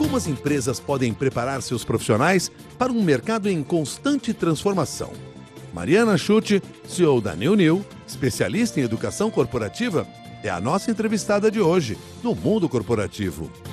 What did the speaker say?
Como as empresas podem preparar seus profissionais para um mercado em constante transformação? Mariana Schutte, CEO da New, especialista em educação corporativa, é a nossa entrevistada de hoje no Mundo Corporativo.